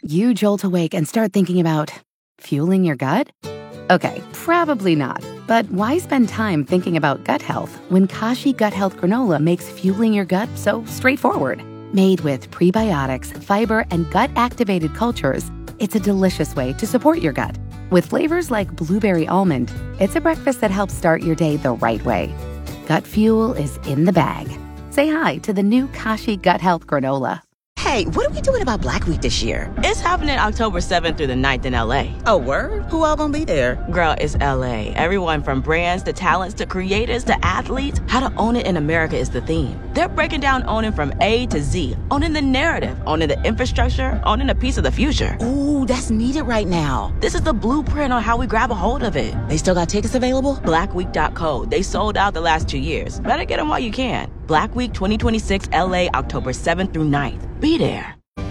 you jolt awake and start thinking about fueling your gut? Okay, probably not. But why spend time thinking about gut health when Kashi Gut Health Granola makes fueling your gut so straightforward? Made with prebiotics, fiber, and gut-activated cultures, it's a delicious way to support your gut. With flavors like blueberry almond, it's a breakfast that helps start your day the right way. Gut fuel is in the bag. Say hi to the new Kashi Gut Health Granola. Hey, what are we doing about Black Week this year? It's happening October 7th through the 9th in LA. Oh, word? Who all gonna be there? Girl, it's LA. Everyone from brands to talents to creators to athletes. How to own it in America is the theme. They're breaking down owning from A to Z. Owning the narrative, owning the infrastructure, owning a piece of the future. Ooh, that's needed right now. This is the blueprint on how we grab a hold of it. They still got tickets available? Blackweek.co. They sold out the last 2 years. Better get them while you can. Black Week 2026 LA, October 7th through 9th. Be there.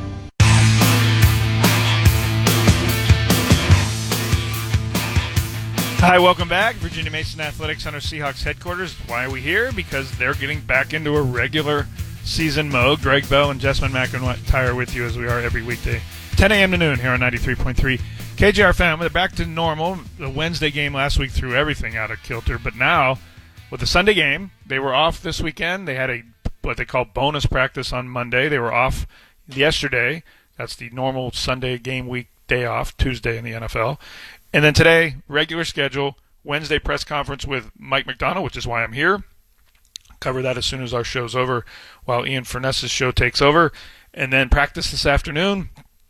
Hi, welcome back. Virginia Mason Athletic Center Seahawks headquarters. Why are we here? Because they're getting back into a regular season mode. Greg Bell and Jessamine McIntyre with you as we are every weekday, 10 a.m. to noon here on 93.3 KJR FM. They're back to normal. The Wednesday game last week threw everything out of kilter, but now with the Sunday game, they were off this weekend. They had what they call bonus practice on Monday. They were off yesterday. That's the normal Sunday game week day off, Tuesday in the NFL. And then today, regular schedule, Wednesday press conference with Mike McDonald, which is why I'm here. Cover that as soon as our show's over while Ian Furness's show takes over. And then practice this afternoon.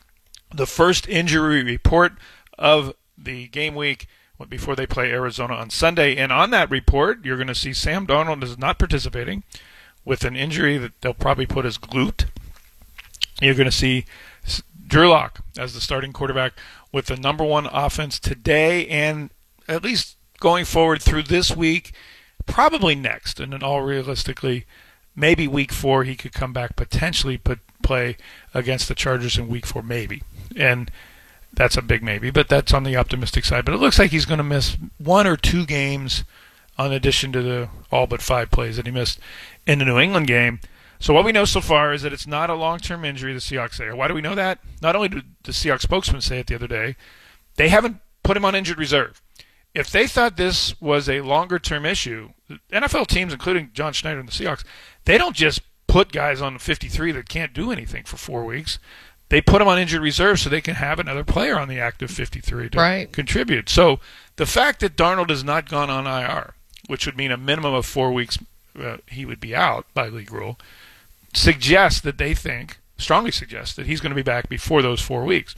The first injury report of the game week before they play Arizona on Sunday. And on that report, you're going to see Sam Darnold is not participating with an injury that they'll probably put as glute. You're going to see Drew Lock as the starting quarterback with the number one offense today and at least going forward through this week, probably next. And then all realistically, maybe week 4 he could come back, potentially play against the Chargers in week 4, maybe. And that's a big maybe, but that's on the optimistic side. But it looks like he's going to miss 1 or 2 games in addition to the all but 5 plays that he missed in the New England game. So what we know so far is that it's not a long-term injury, the Seahawks say. Why do we know that? Not only did the Seahawks spokesman say it the other day, they haven't put him on injured reserve. If they thought this was a longer-term issue, NFL teams, including John Schneider and the Seahawks, they don't just put guys on 53 that can't do anything for 4 weeks. They put them on injured reserve so they can have another player on the active 53 to contribute. So the fact that Darnold has not gone on IR, which would mean a minimum of 4 weeks he would be out by league rule, suggests that they think, strongly suggests, that he's going to be back before those 4 weeks.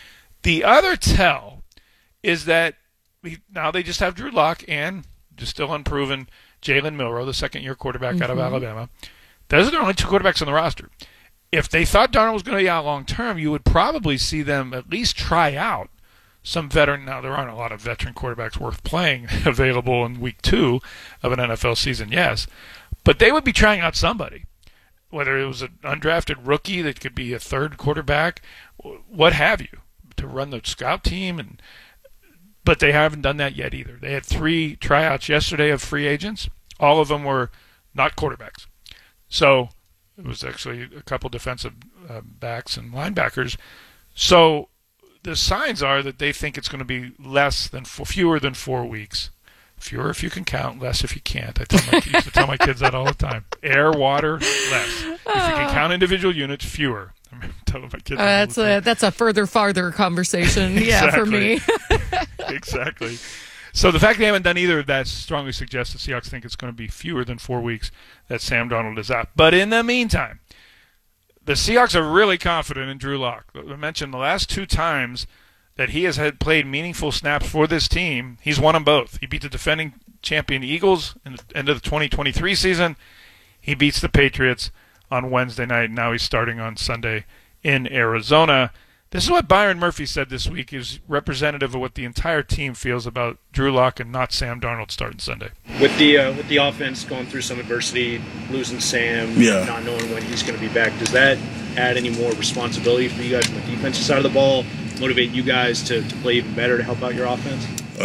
The other tell is that now they just have Drew Lock and just still unproven Jalen Milroe, the second-year quarterback out of Alabama. Those are the only 2 quarterbacks on the roster. If they thought Darnold was going to be out long-term, you would probably see them at least try out some veteran. Now, there aren't a lot of veteran quarterbacks worth playing available in week 2 of an NFL season, yes. But they would be trying out somebody, whether it was an undrafted rookie that could be a third quarterback, what have you, to run the scout team. But they haven't done that yet either. They had 3 tryouts yesterday of free agents. All of them were not quarterbacks. So it was actually a couple defensive backs and linebackers. So the signs are that they think it's going to be fewer than 4 weeks. Fewer if you can count, less if you can't. I used to tell my kids that all the time. Air, water, less. If you can count individual units, fewer. I'm telling my kids that's a farther conversation. Yeah, for me. Exactly. So the fact they haven't done either of that strongly suggests the Seahawks think it's going to be fewer than 4 weeks that Sam Darnold is out. But in the meantime, the Seahawks are really confident in Drew Lock. I mentioned the last 2 times that he has played meaningful snaps for this team, he's won them both. He beat the defending champion Eagles in the end of the 2023 season. He beats the Patriots on Wednesday night. Now he's starting on Sunday in Arizona. This is what Byron Murphy said this week is representative of what the entire team feels about Drew Lock and not Sam Darnold starting Sunday. With the offense going through some adversity, losing Sam, not knowing when he's going to be back, does that add any more responsibility for you guys on the defensive side of the ball, motivate you guys to play even better to help out your offense?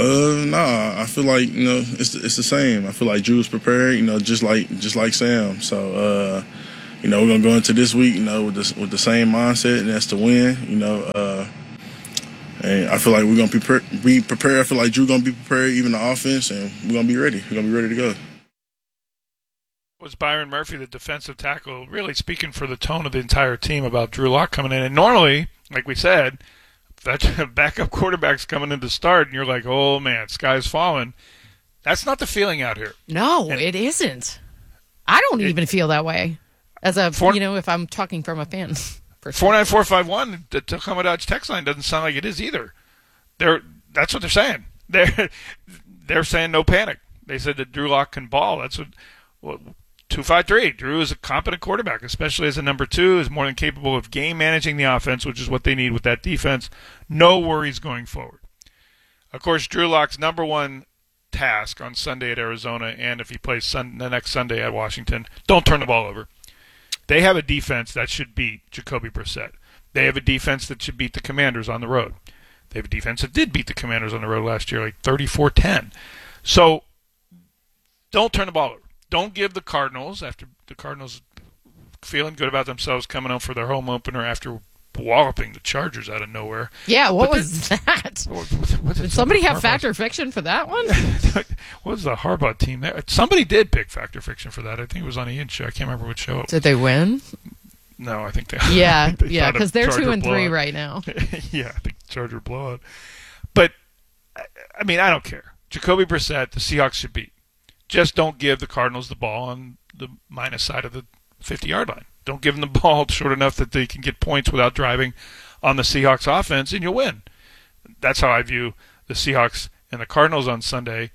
Nah, I feel like, it's the same. I feel like Drew's prepared, just like Sam. So, we're going to go into this week, with the same mindset, and that's to win. And I feel like we're going to be prepared. I feel like Drew going to be prepared, even the offense, and we're going to be ready. We're going to be ready to go. Was Byron Murphy, the defensive tackle, really speaking for the tone of the entire team about Drew Lock coming in. And normally, like we said, that backup quarterback's coming in to start, and you're like, oh, man, sky's falling. That's not the feeling out here. No, it isn't. I don't even feel that way. As a, if I'm talking from a fan. 49451, the Tacoma Dodge text line doesn't sound like it is either. That's what they're saying. They're saying no panic. They said that Drew Lock can ball. That's what 253. Drew is a competent quarterback, especially as a number 2, is more than capable of game managing the offense, which is what they need with that defense. No worries going forward. Of course, Drew Lock's number 1 task on Sunday at Arizona, and if he plays the next Sunday at Washington, don't turn the ball over. They have a defense that should beat Jacoby Brissett. They have a defense that should beat the Commanders on the road. They have a defense that did beat the Commanders on the road last year, like 34-10. So don't turn the ball over. Don't give the Cardinals, after the Cardinals feeling good about themselves coming out for their home opener after walloping the Chargers out of nowhere. Yeah, what was that? Did somebody have Fact or Fiction for that one? What was the Harbaugh team there? Somebody did pick Fact or Fiction for that. I think it was on Ian's show. I can't remember which show. Did they win? No, I think they. Yeah, because they're 2-3 right now. Yeah, I think Charger blowout. But I mean, I don't care. Jacoby Brissett, the Seahawks should beat. Just don't give the Cardinals the ball on the minus side of the 50-yard line. Don't give them the ball short enough that they can get points without driving on the Seahawks offense, and you'll win. That's how I view the Seahawks and the Cardinals on Sunday.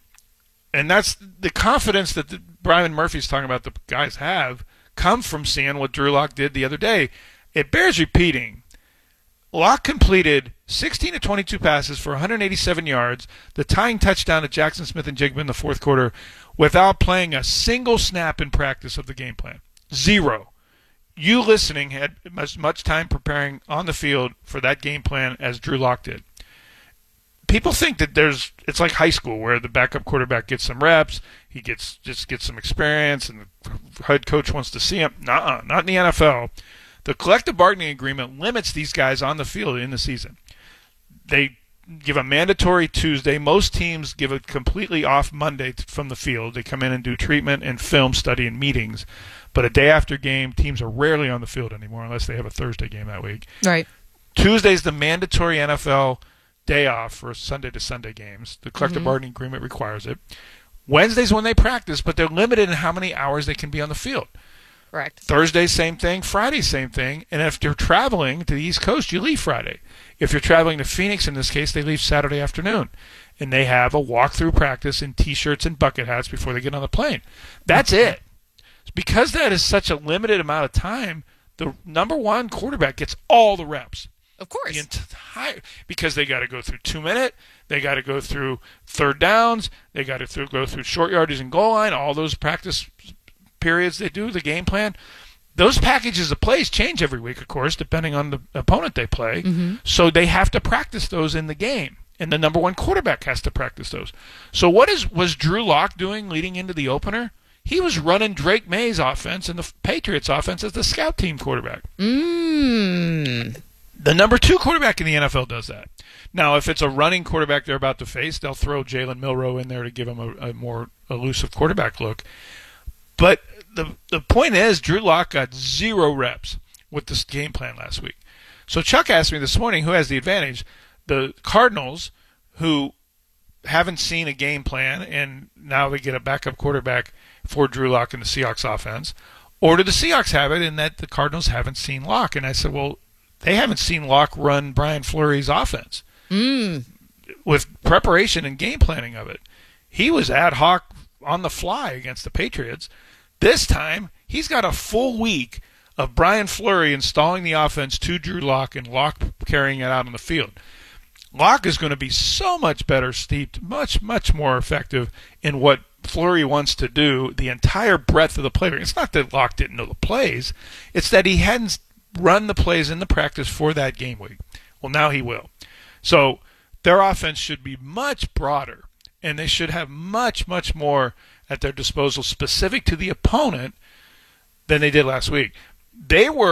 And that's the confidence that Byron Murphy's talking about the guys have come from seeing what Drew Lock did the other day. It bears repeating. Lock completed 16 to 22 passes for 187 yards, the tying touchdown to Jackson Smith and Jigba in the fourth quarter, without playing a single snap in practice of the game plan. 0. You listening had as much time preparing on the field for that game plan as Drew Lock did. People think that it's like high school where the backup quarterback gets some reps, he gets some experience, and the head coach wants to see him. Nuh-uh, not in the NFL. The collective bargaining agreement limits these guys on the field in the season. They give a mandatory Tuesday. Most teams give a completely off Monday from the field. They come in and do treatment and film study and meetings. But a day after game, teams are rarely on the field anymore unless they have a Thursday game that week. Right. Tuesday's the mandatory NFL day off for Sunday to Sunday games. The collective bargaining agreement requires it. Wednesday's when they practice, but they're limited in how many hours they can be on the field. Correct. Thursday, same thing. Friday, same thing. And if you're traveling to the East Coast, you leave Friday. If you're traveling to Phoenix, in this case, they leave Saturday afternoon. And they have a walkthrough practice in T-shirts and bucket hats before they get on the plane. That's it. Because that is such a limited amount of time, the number 1 quarterback gets all the reps. Of course. The entire, because they got to go through 2-minute, they got to go through third downs, they got to go through short yardage and goal line, all those practice periods they do, the game plan. Those packages of plays change every week, of course, depending on the opponent they play. So they have to practice those in the game. And the number 1 quarterback has to practice those. So what was Drew Lock doing leading into the opener? He was running Drake May's offense and the Patriots offense as the scout team quarterback. The number 2 quarterback in the NFL does that. Now, if it's a running quarterback they're about to face, they'll throw Jalen Milroe in there to give him a more elusive quarterback look. But the point is, Drew Lock got 0 reps with this game plan last week. So Chuck asked me this morning, who has the advantage? The Cardinals, who haven't seen a game plan, and now they get a backup quarterback for Drew Lock in the Seahawks offense, or do the Seahawks have it in that the Cardinals haven't seen Lock? And I said, well, they haven't seen Lock run Brian Fleury's offense with preparation and game planning of it. He was ad hoc on the fly against the Patriots. This time, he's got a full week of Brian Fleury installing the offense to Drew Lock and Lock carrying it out on the field. Lock is going to be so much better steeped, much, much more effective in what Fleury wants to do, the entire breadth of the play. It's not that Lock didn't know the plays. It's that he hadn't run the plays in the practice for that game week. Well, now he will. So their offense should be much broader, and they should have much, much more at their disposal specific to the opponent than they did last week. They were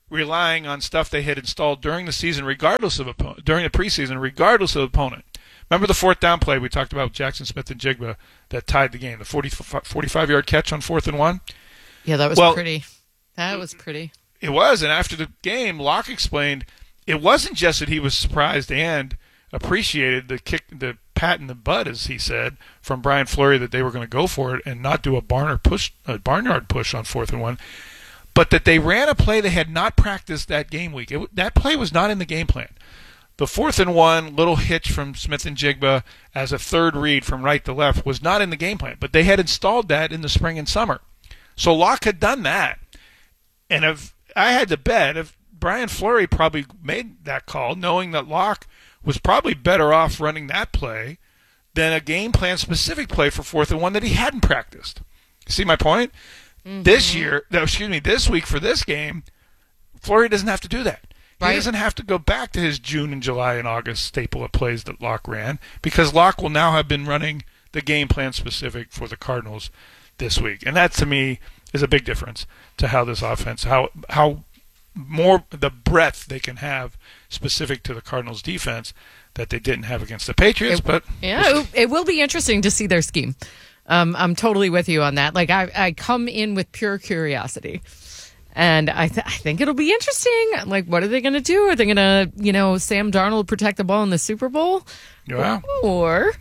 relying on stuff they had installed during the season, during the preseason, regardless of opponent. Remember the fourth down play we talked about with Jackson Smith and Jigba that tied the game, the 45-yard catch on 4th and 1? Yeah, that was pretty. That was pretty. It was, and after the game, Locke explained it wasn't just that he was surprised and appreciated the pat in the butt, as he said, from Brian Fleury that they were going to go for it and not do a barnyard push on 4th and 1, but that they ran a play they had not practiced that game week. That play was not in the game plan. The 4th and 1 little hitch from Smith and Jigba as a third read from right to left was not in the game plan, but they had installed that in the spring and summer. So Locke had done that. And if I had to bet, if Brian Fleury probably made that call, knowing that Locke was probably better off running that play than a game plan specific play for 4th and 1 that he hadn't practiced. See my point? Mm-hmm. This week for this game, Fleury doesn't have to do that. Right. He doesn't have to go back to his June and July and August staple of plays that Locke ran, because Locke will now have been running the game plan specific for the Cardinals this week. And that, to me, is a big difference to how this offense, how more the breadth they can have specific to the Cardinals defense that they didn't have against the Patriots. It will be interesting to see their scheme. I'm totally with you on that. Like I come in with pure curiosity. And I think it'll be interesting. Like, what are they going to do? Are they going to, Sam Darnold protect the ball in the Super Bowl? Yeah. Or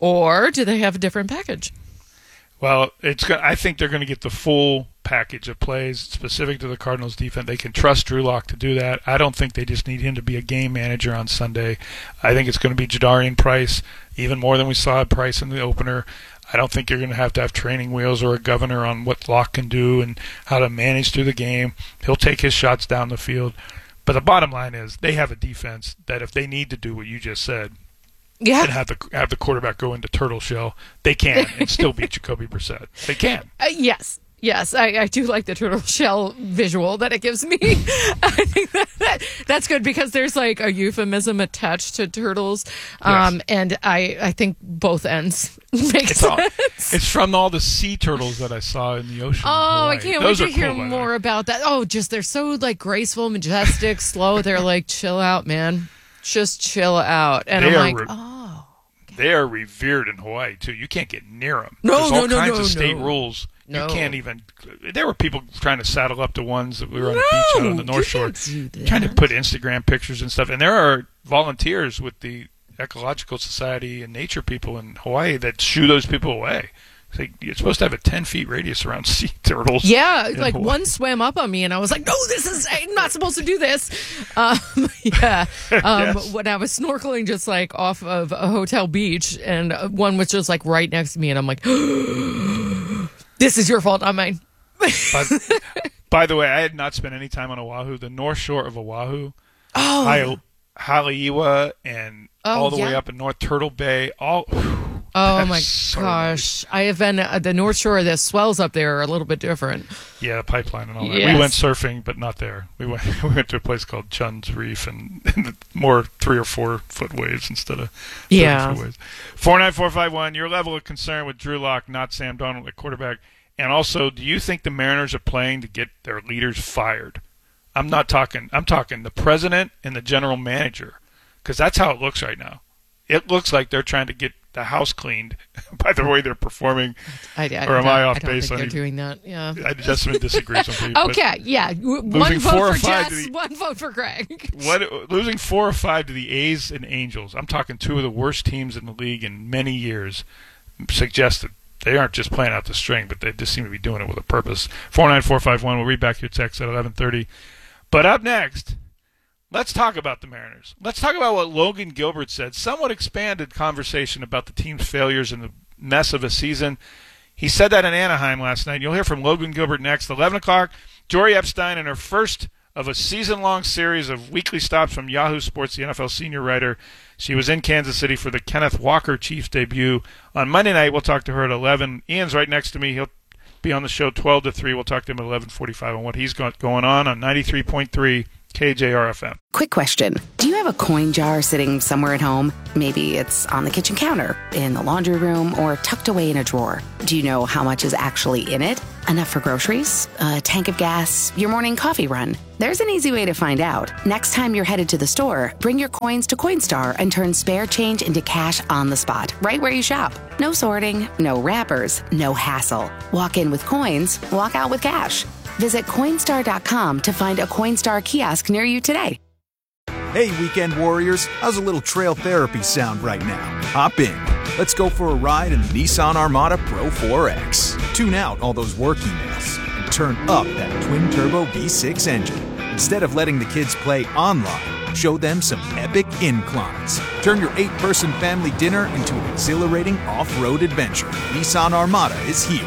do they have a different package? Well, I think they're going to get the full package of plays specific to the Cardinals defense. They can trust Drew Lock to do that. I don't think they just need him to be a game manager on Sunday. I think it's going to be Jadarian Price, even more than we saw at Price in the opener. I don't think you're going to have training wheels or a governor on what Locke can do and how to manage through the game. He'll take his shots down the field. But the bottom line is they have a defense that if they need to do what you just said, and have the quarterback go into turtle shell, they can and still beat Jacoby Brissett. They can. Yes, I do like the turtle shell visual that it gives me. I think that's good because there's like a euphemism attached to turtles, and I think both ends make sense. It's from all the sea turtles that I saw in the ocean. Oh, I can't wait to hear more about that. Oh, they're so like graceful, majestic, slow. They're like, chill out, man. Just chill out. And I'm like, they are revered in Hawaii too. You can't get near them. There's all kinds of state rules. You can't even. There were people trying to saddle up to ones that we were on the beach out on the North Shore, trying to put Instagram pictures and stuff. And there are volunteers with the Ecological Society and nature people in Hawaii that shoo those people away. You're supposed to have a 10-foot radius around sea turtles. Yeah, like Hawaii. One swam up on me, and I was like, "No, I'm not supposed to do this." Yes. When I was snorkeling just like off of a hotel beach, and one was just like right next to me, and I'm like, "This is your fault, not mine." By the way, I had not spent any time on Oahu. The North Shore of Oahu, Haleiwa, and all the way up in North Turtle Bay, Oh my gosh! I have been the North Shore. The swells up there are a little bit different. Yeah, the pipeline and all that. Yes. We went surfing, but not there. We went to a place called Chun's Reef and more 3 or 4 foot waves instead of 30 foot waves. 49451. Your level of concern with Drew Lock, not Sam Darnold at quarterback, and also, do you think the Mariners are playing to get their leaders fired? I'm talking the president and the general manager, because that's how it looks right now. It looks like they're trying to get the house cleaned by the way they're performing. I off base? I don't think they're doing that. Yeah. Justin disagrees with me. Okay, yeah. One vote for Jess, one vote for Greg. Losing 4 or 5 to the A's and Angels, I'm talking 2 of the worst teams in the league in many years, suggested they aren't just playing out the string, but they just seem to be doing it with a purpose. 49451. We'll read back your text at 11:30. But up next, let's talk about the Mariners. Let's talk about what Logan Gilbert said. Somewhat expanded conversation about the team's failures and the mess of a season. He said that in Anaheim last night. You'll hear from Logan Gilbert next. 11 o'clock, Jory Epstein in her first of a season-long series of weekly stops from Yahoo Sports, the NFL senior writer. She was in Kansas City for the Kenneth Walker Chiefs debut. On Monday night, we'll talk to her at 11. Ian's right next to me. He'll be on the show 12 to 3. We'll talk to him at 11:45 on what he's got going on 93.3 KJRFM. Quick question. Do you have a coin jar sitting somewhere at home? Maybe it's on the kitchen counter, in the laundry room, or tucked away in a drawer. Do you know how much is actually in it? Enough for groceries? A tank of gas? Your morning coffee run? There's an easy way to find out. Next time you're headed to the store, bring your coins to Coinstar and turn spare change into cash on the spot, right where you shop. No sorting, no wrappers, no hassle. Walk in with coins, walk out with cash. Visit Coinstar.com to find a Coinstar kiosk near you today. Hey, weekend warriors, how's a little trail therapy sound right now? Hop in. Let's go for a ride in the Nissan Armada Pro 4X. Tune out all those work emails and turn up that twin-turbo V6 engine. Instead of letting the kids play online, show them some epic inclines. Turn your 8-person family dinner into an exhilarating off-road adventure. Nissan Armada is here.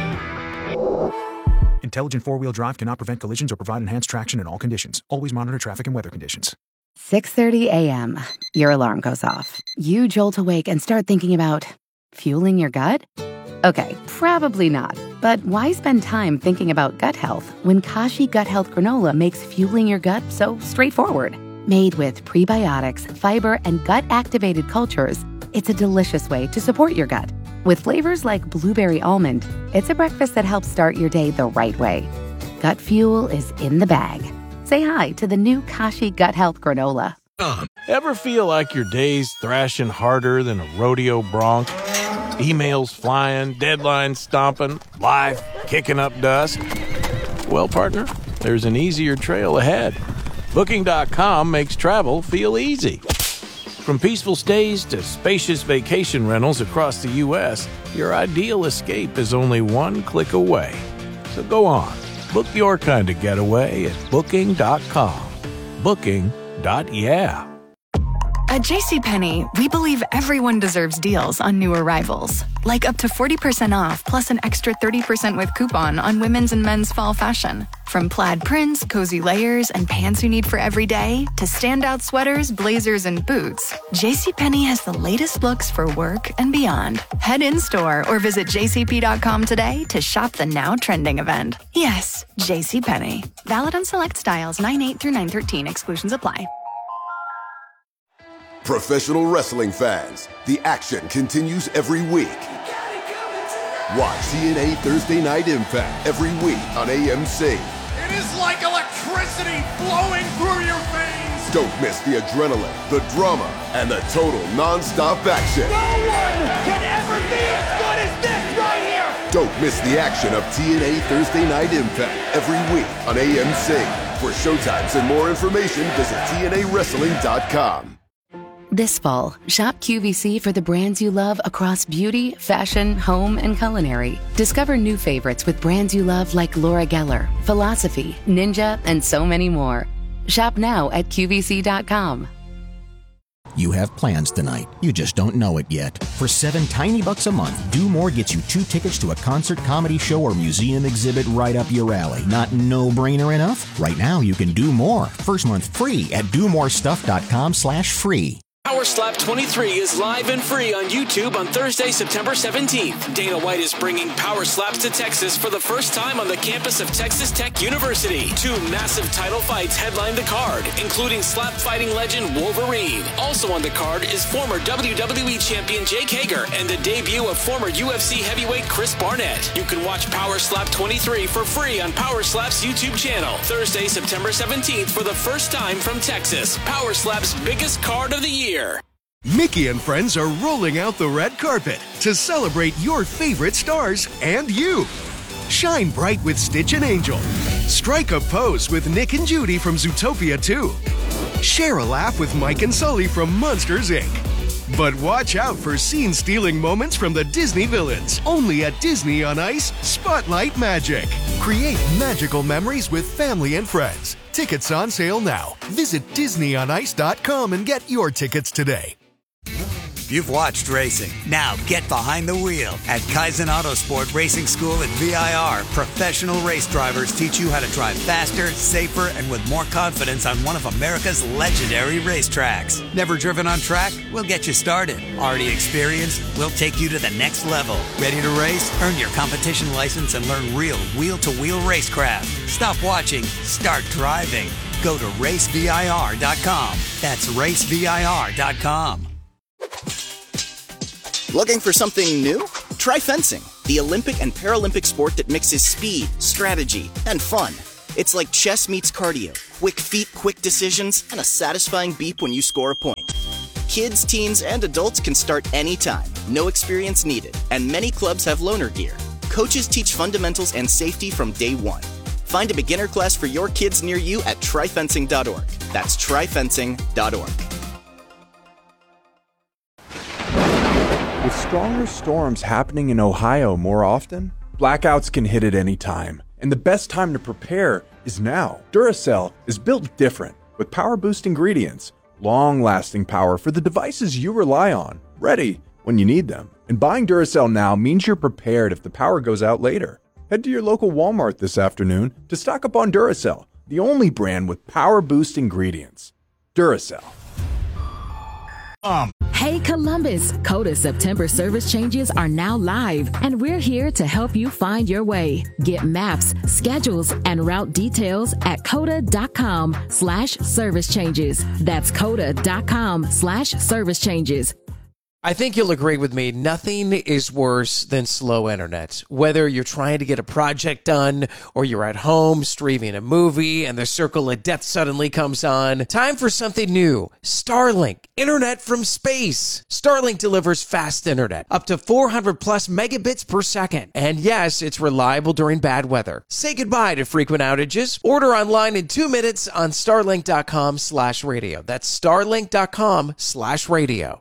Intelligent four-wheel drive cannot prevent collisions or provide enhanced traction in all conditions. Always monitor traffic and weather conditions. 6:30 a.m. Your alarm goes off. You jolt awake and start thinking about fueling your gut? Okay, probably not. But why spend time thinking about gut health when Kashi Gut Health Granola makes fueling your gut so straightforward? Made with prebiotics, fiber, and gut-activated cultures, it's a delicious way to support your gut. With flavors like blueberry almond, it's a breakfast that helps start your day the right way. Gut fuel is in the bag. Say hi to the new Kashi Gut Health Granola. Ever feel like your day's thrashing harder than a rodeo bronc? Emails flying, deadlines stomping, life kicking up dust? Well, partner, there's an easier trail ahead. Booking.com makes travel feel easy. From peaceful stays to spacious vacation rentals across the U.S., your ideal escape is only one click away. So go on, book your kind of getaway at Booking.com. Booking.yeah. At JCPenney, we believe everyone deserves deals on new arrivals. Like up to 40% off plus an extra 30% with coupon on women's and men's fall fashion. From plaid prints, cozy layers, and pants you need for every day, to standout sweaters, blazers, and boots, JCPenney has the latest looks for work and beyond. Head in-store or visit jcp.com today to shop the now trending event. Yes, JCPenney. Valid on select styles 9/8 through 9/13. Exclusions apply. Professional wrestling fans, the action continues every week. Watch TNA Thursday Night Impact every week on AMC. It is like electricity flowing through your veins. Don't miss the adrenaline, the drama, and the total non-stop action. No one can ever be as good as this right here. Don't miss the action of TNA Thursday Night Impact every week on AMC. For showtimes and more information, visit TNAWrestling.com. This fall, shop QVC for the brands you love across beauty, fashion, home, and culinary. Discover new favorites with brands you love like Laura Geller, Philosophy, Ninja, and so many more. Shop now at QVC.com. You have plans tonight. You just don't know it yet. For $7 tiny bucks a month, Do More gets you 2 tickets to a concert, comedy show, or museum exhibit right up your alley. Not no-brainer enough? Right now, you can do more. First month free at domorestuff.com/free. Power Slap 23 is live and free on YouTube on Thursday, September 17th. Dana White is bringing Power Slaps to Texas for the first time on the campus of Texas Tech University. 2 massive title fights headline the card, including slap fighting legend Wolverine. Also on the card is former WWE champion Jake Hager and the debut of former UFC heavyweight Chris Barnett. You can watch Power Slap 23 for free on Power Slap's YouTube channel. Thursday, September 17th for the first time from Texas. Power Slap's biggest card of the year. Mickey and friends are rolling out the red carpet to celebrate your favorite stars and you. Shine bright with Stitch and Angel. Strike a pose with Nick and Judy from Zootopia 2. Share a laugh with Mike and Sully from Monsters, Inc. But watch out for scene-stealing moments from the Disney villains. Only at Disney on Ice Spotlight Magic. Create magical memories with family and friends. Tickets on sale now. Visit DisneyOnIce.com and get your tickets today. You've watched racing. Now get behind the wheel. At Kaizen Autosport Racing School at VIR, professional race drivers teach you how to drive faster, safer, and with more confidence on one of America's legendary racetracks. Never driven on track? We'll get you started. Already experienced? We'll take you to the next level. Ready to race? Earn your competition license and learn real wheel-to-wheel racecraft. Stop watching. Start driving. Go to racevir.com. That's racevir.com. Looking for something new? Try fencing, the Olympic and Paralympic sport that mixes speed, strategy, and fun. It's like chess meets cardio, quick feet, quick decisions, and a satisfying beep when you score a point. Kids, teens, and adults can start anytime, no experience needed, and many clubs have loaner gear. Coaches teach fundamentals and safety from day one. Find a beginner class for your kids near you at tryfencing.org. That's tryfencing.org. With stronger storms happening in Ohio more often, blackouts can hit at any time, and the best time to prepare is now. Duracell is built different, with power-boost ingredients, long-lasting power for the devices you rely on, ready when you need them. And buying Duracell now means you're prepared if the power goes out later. Head to your local Walmart this afternoon to stock up on Duracell, the only brand with power-boost ingredients. Duracell. Hey Columbus, Coda September service changes are now live, and we're here to help you find your way. Get maps, schedules, and route details at coda.com/service changes. That's coda.com/service changes. I think you'll agree with me. Nothing is worse than slow internet. Whether you're trying to get a project done or you're at home streaming a movie and the circle of death suddenly comes on, time for something new. Starlink, internet from space. Starlink delivers fast internet, up to 400 plus megabits per second. And yes, it's reliable during bad weather. Say goodbye to frequent outages. Order online in 2 minutes on starlink.com/radio. That's starlink.com/radio.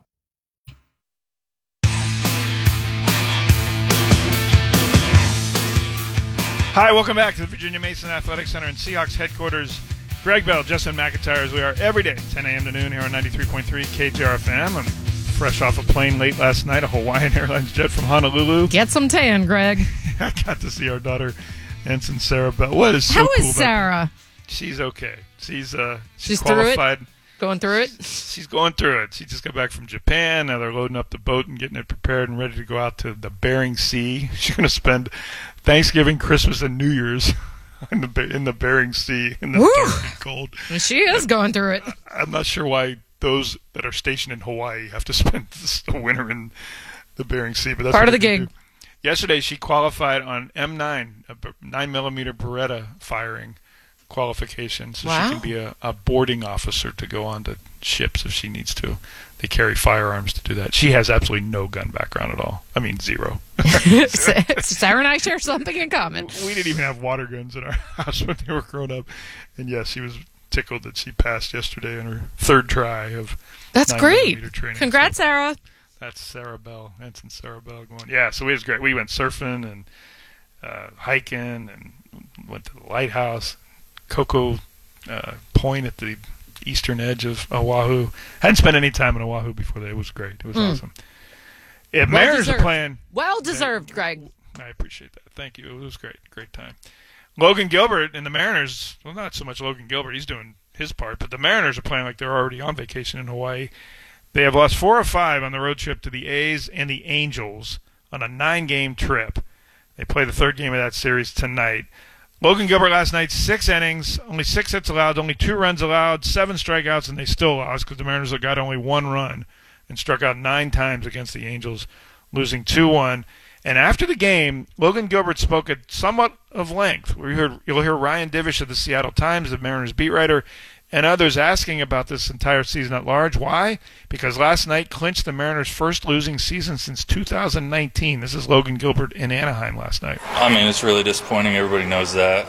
Hi, welcome back to the Virginia Mason Athletic Center and Seahawks headquarters. Greg Bell, Justin McIntyre, as we are every day, 10 a.m. to noon here on 93.3 KJRFM. I'm fresh off a plane late last night, a Hawaiian Airlines jet from Honolulu. Get some tan, Greg. I got to see our daughter, Ensign Sarah Bell. What is so How cool is Sarah? She's okay. She's Through qualified. it? Going through it? She's going through it. She just got back from Japan. Now they're loading up the boat and getting it prepared and ready to go out to the Bering Sea. She's going to spend Thanksgiving, Christmas, and New Year's in the Bering Sea in the dark and cold. She is going through it. I'm not sure why those that are stationed in Hawaii have to spend the winter in the Bering Sea, but that's part of the gig. Yesterday, she qualified on M9, a 9mm Beretta firing qualification, so she can be a boarding officer to go on to ships if she needs to. They carry firearms to do that. She has absolutely no gun background at all. I mean, zero. Sarah and I share something in common. We didn't even have water guns in our house when they were growing up. And yes, she was tickled that she passed yesterday in her third try of That's great. Training. Congrats, Sarah. That's Sarah Bell, Ensign Sarah Bell going. Yeah, so it was great. We went surfing and hiking and went to the lighthouse. Coco Point at the eastern edge of Oahu. Hadn't spent any time in Oahu before that. It was great. It was awesome. Yeah, Mariners are playing. Well deserved, Greg. I appreciate that. Thank you. It was great. Great time. Logan Gilbert and the Mariners, well, not so much Logan Gilbert. He's doing his part, but the Mariners are playing like they're already on vacation in Hawaii. They have lost 4 of 5 on the road trip to the A's and the Angels on a 9-game trip. They play the third game of that series tonight. Logan Gilbert last night, 6 innings, only 6 hits allowed, only 2 runs allowed, 7 strikeouts, and they still lost because the Mariners got only 1 run and struck out 9 times against the Angels, losing 2-1. And after the game, Logan Gilbert spoke at somewhat of length. You'll hear Ryan Divish of the Seattle Times, the Mariners beat writer, and others asking about this entire season at large. Why? Because last night clinched the Mariners' first losing season since 2019. This is Logan Gilbert in Anaheim last night. I mean, it's really disappointing. Everybody knows that.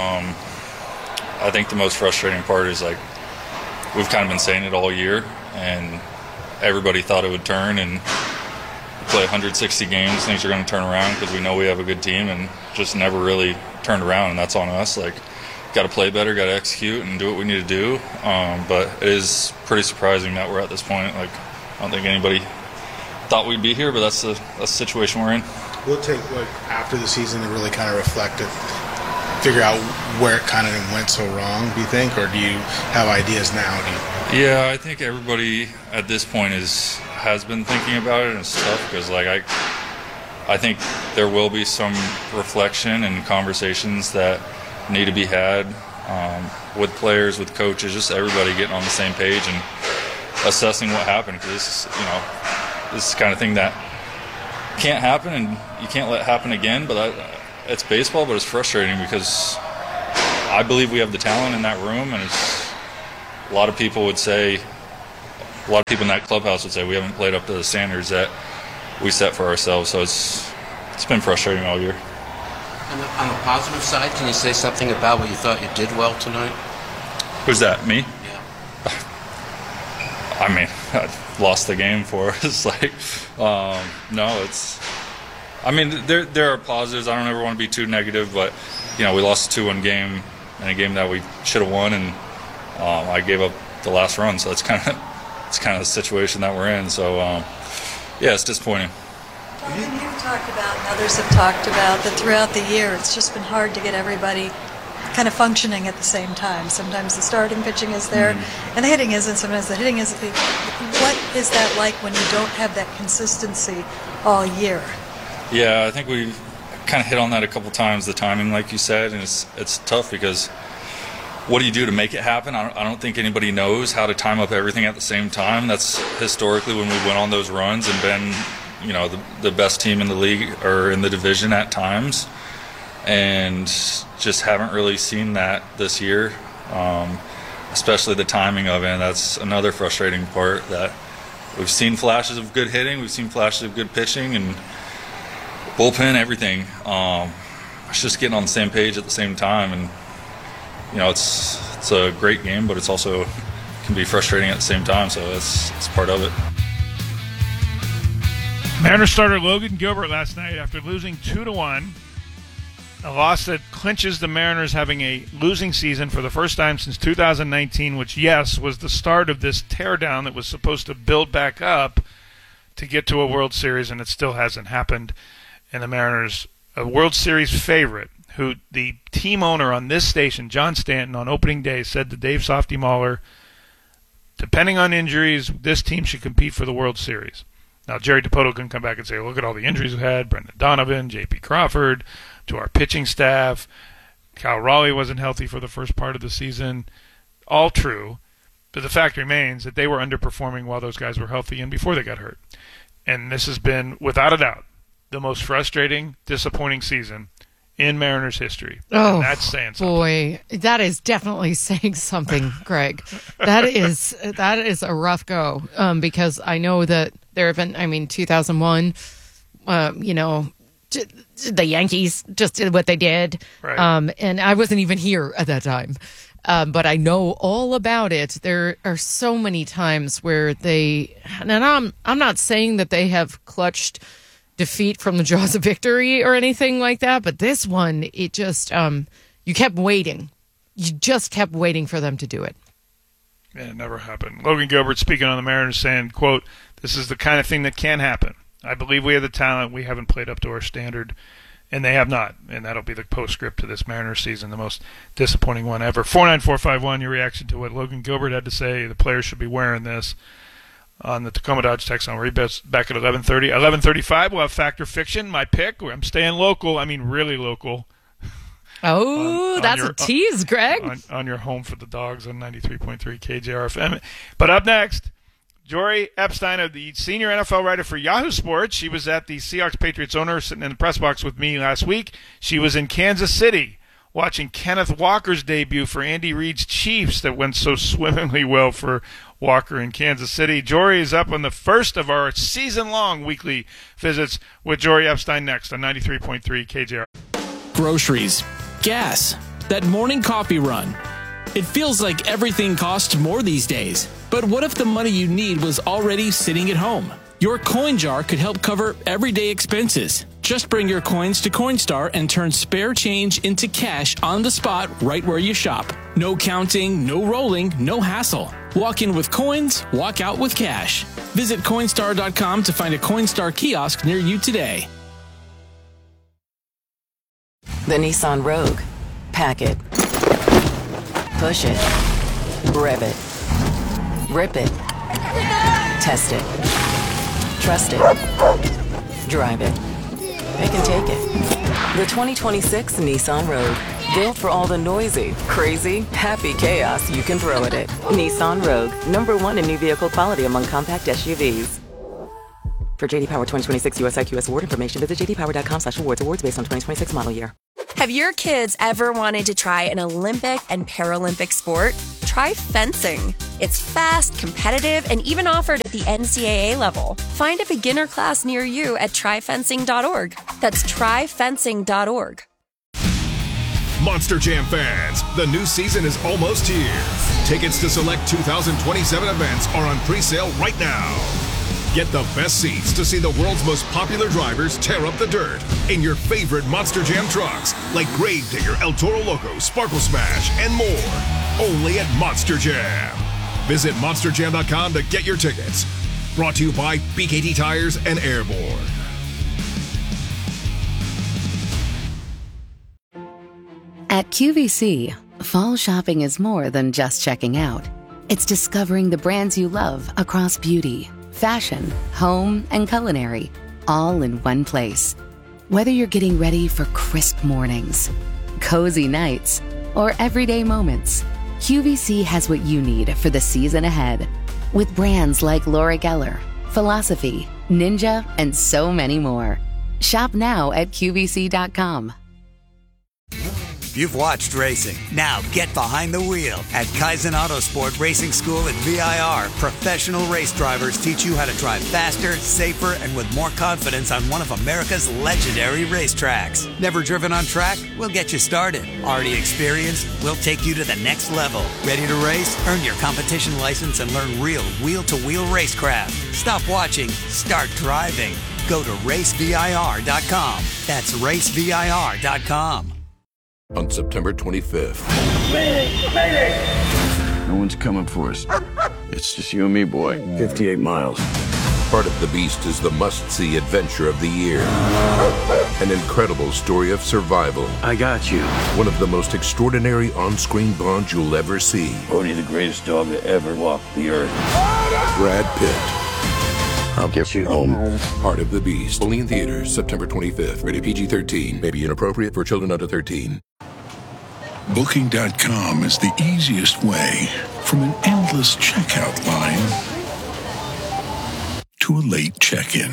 I think the most frustrating part is, like, we've kind of been saying it all year, and everybody thought it would turn, and play 160 games, things are going to turn around because we know we have a good team, and just never really turned around, and that's on us. Like, got to play better, got to execute and do what we need to do. But it is pretty surprising that we're at this point. Like, I don't think anybody thought we'd be here, but that's the situation we're in. We'll take after the season to really kind of reflect it, figure out where it kind of went so wrong, do you think, or do you have ideas now? Yeah, I think everybody at this point has been thinking about it, and it's tough because, like, I think there will be some reflection and conversations that need to be had. with players, with coaches, just everybody getting on the same page and assessing what happened, because this is the kind of thing that can't happen and you can't let happen again. But it's baseball, but it's frustrating because I believe we have the talent in that room, and a lot of people in that clubhouse would say we haven't played up to the standards that we set for ourselves. So it's been frustrating all year. And on the positive side, can you say something about what you thought you did well tonight? Who's that, me? Yeah. I mean, I lost the game for us. There are positives. I don't ever want to be too negative, but we lost a 2-1 game in a game that we should have won, and I gave up the last run. So it's kind of the situation that we're in. So it's disappointing. You've talked about, and others have talked about, that throughout the year it's just been hard to get everybody kind of functioning at the same time. Sometimes the starting pitching is there, and the hitting isn't. Sometimes the hitting isn't. What is that like when you don't have that consistency all year? Yeah, I think we've kind of hit on that a couple times, the timing, like you said, and it's tough because what do you do to make it happen? I don't think anybody knows how to time up everything at the same time. That's historically when we went on those runs and been the best team in the league or in the division at times, and just haven't really seen that this year, especially the timing of it. And that's another frustrating part, that we've seen flashes of good hitting, we've seen flashes of good pitching and bullpen, everything. It's just getting on the same page at the same time, and it's a great game, but it's also can be frustrating at the same time, so it's part of it. Mariners starter Logan Gilbert last night after losing 2-1. A loss that clinches the Mariners having a losing season for the first time since 2019, which, yes, was the start of this teardown that was supposed to build back up to get to a World Series, and it still hasn't happened. And the Mariners, a World Series favorite, who the team owner on this station, John Stanton, on opening day said to Dave Softy Mahler, depending on injuries, this team should compete for the World Series. Now, Jerry Dipoto can come back and say, look at all the injuries we had, Brendan Donovan, J.P. Crawford, to our pitching staff. Cal Raleigh wasn't healthy for the first part of the season. All true, but the fact remains that they were underperforming while those guys were healthy and before they got hurt. And this has been, without a doubt, the most frustrating, disappointing season in Mariners history. Oh, and that's saying something. Boy, that is definitely saying something, Greg. That is a rough go, because I know that there have been, 2001, the Yankees just did what they did. Right. And I wasn't even here at that time. But I know all about it. There are so many times where and I'm not saying that they have clutched defeat from the jaws of victory or anything like that, but this one, it just, you kept waiting. You just kept waiting for them to do it. Yeah, it never happened. Logan Gilbert speaking on the Mariners saying, quote, this is the kind of thing that can happen. I believe we have the talent. We haven't played up to our standard, and they have not. And that'll be the postscript to this Mariners season, the most disappointing one ever. 49451, your reaction to what Logan Gilbert had to say. The players should be wearing this on the Tacoma Dodge text line. We're back at 11:30. 11:35, we'll have Fact or Fiction, my pick. I'm staying local. Really local. Oh, that's a tease, Greg. On your home for the Dogs on 93.3 KJRFM. But up next, Jory Epstein, the senior NFL writer for Yahoo Sports. She was at the Seahawks-Patriots owner sitting in the press box with me last week. She was in Kansas City watching Kenneth Walker's debut for Andy Reid's Chiefs that went so swimmingly well for Walker in Kansas City. Jory is up on the first of our season-long weekly visits with Jory Epstein next on 93.3 KJR. Groceries, gas, that morning coffee run. It feels like everything costs more these days. But what if the money you need was already sitting at home? Your coin jar could help cover everyday expenses. Just bring your coins to Coinstar and turn spare change into cash on the spot right where you shop. No counting, no rolling, no hassle. Walk in with coins, walk out with cash. Visit Coinstar.com to find a Coinstar kiosk near you today. The Nissan Rogue. Pack it. Push it. Rev it. Rip it. Test it. Trust it. Drive it. They can take it. The 2026 Nissan Rogue. Built for all the noisy, crazy, happy chaos you can throw at it. Nissan Rogue, #1 in new vehicle quality among compact SUVs. For JD Power 2026 US IQS award information, visit jdpower.com/awards. Awards based on 2026 model year. Have your kids ever wanted to try an Olympic and Paralympic sport? Try fencing. It's fast, competitive, and even offered at the NCAA level. Find a beginner class near you at tryfencing.org. That's tryfencing.org. Monster Jam fans, the new season is almost here. Tickets to select 2027 events are on pre-sale right now. Get the best seats to see the world's most popular drivers tear up the dirt in your favorite Monster Jam trucks, like Gravedigger, El Toro Loco, Sparkle Smash, and more. Only at Monster Jam. Visit monsterjam.com to get your tickets. Brought to you by BKT Tires and Airborne. At QVC, fall shopping is more than just checking out. It's discovering the brands you love across beauty, fashion, home, and culinary, all in one place. Whether you're getting ready for crisp mornings, cozy nights, or everyday moments, QVC has what you need for the season ahead. With brands like Laura Geller, Philosophy, Ninja, and so many more. Shop now at QVC.com. You've watched racing. Now get behind the wheel. At Kaizen Autosport Racing School at VIR, professional race drivers teach you how to drive faster, safer, and with more confidence on one of America's legendary racetracks. Never driven on track? We'll get you started. Already experienced? We'll take you to the next level. Ready to race? Earn your competition license and learn real wheel-to-wheel racecraft. Stop watching. Start driving. Go to racevir.com. That's racevir.com. On September 25th. No one's coming for us. It's just you and me, boy. 58 miles. Part of the Beast is the must-see adventure of the year. An incredible story of survival. I got you. One of the most extraordinary on-screen bonds you'll ever see. Bodhi, the greatest dog that ever walked the earth. Brad Pitt. I'll get you home. Part of the Beast. Only in theaters, September 25th. Rated PG-13. May be inappropriate for children under 13. Booking.com is the easiest way from an endless checkout line to a late check-in.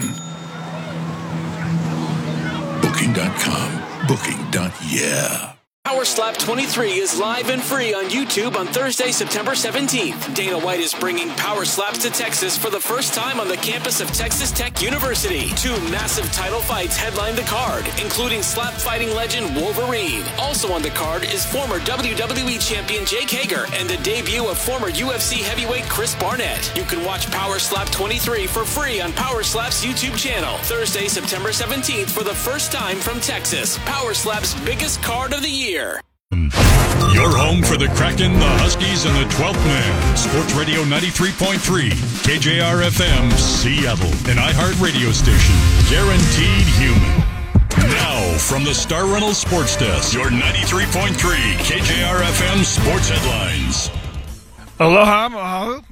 Booking.com. Booking.yeah. Power Slap 23 is live and free on YouTube on Thursday, September 17th. Dana White is bringing Power Slaps to Texas for the first time on the campus of Texas Tech University. 2 massive title fights headline the card, including slap fighting legend Wolverine. Also on the card is former WWE champion Jake Hager and the debut of former UFC heavyweight Chris Barnett. You can watch Power Slap 23 for free on Power Slap's YouTube channel. Thursday, September 17th for the first time from Texas. Power Slap's biggest card of the year. You're home for the Kraken, the Huskies, and the 12th Man. Sports Radio 93.3, KJR-FM, Seattle. An iHeart radio station. Guaranteed human. Now, from the Star Reynolds Sports Desk, your 93.3 KJR-FM Sports Headlines. Aloha, mahalo.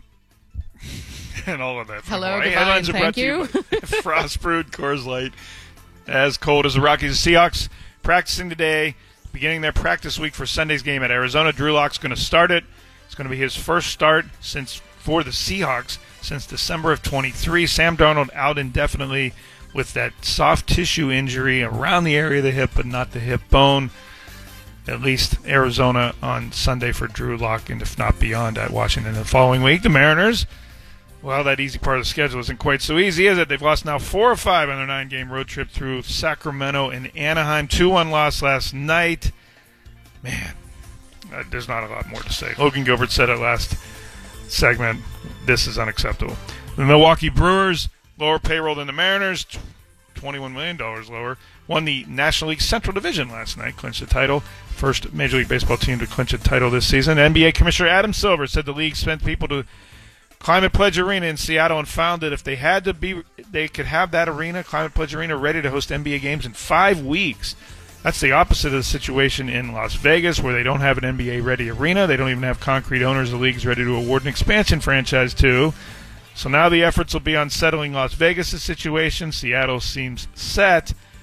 And all of that. Hello, Hawaii. goodbye, Headlines and are brought thank you. to you by Frost Brewed Coors Light. As cold as the Rockies. The Seahawks practicing today, beginning their practice week for Sunday's game at Arizona. Drew Lock's going to start it. It's going to be his first start for the Seahawks since December of 23. Sam Darnold out indefinitely with that soft tissue injury around the area of the hip, but not the hip bone. At least Arizona on Sunday for Drew Lock, and if not beyond, at Washington the following week. The Mariners, well, that easy part of the schedule isn't quite so easy, is it? They've lost now 4 of 5 on their 9-game road trip through Sacramento and Anaheim. 2-1 loss last night. Man, there's not a lot more to say. Logan Gilbert said it last segment. This is unacceptable. The Milwaukee Brewers, lower payroll than the Mariners, $21 million lower, won the National League Central Division last night, clinched the title. First Major League Baseball team to clinch a title this season. NBA Commissioner Adam Silver said the league sent people to Climate Pledge Arena in Seattle and found that if they had to be, they could have that arena, Climate Pledge Arena, ready to host NBA games in 5 weeks. That's the opposite of the situation in Las Vegas, where they don't have an NBA-ready arena. They don't even have concrete owners the league's ready to award an expansion franchise to. So now the efforts will be on settling Las Vegas' situation. Seattle seems set.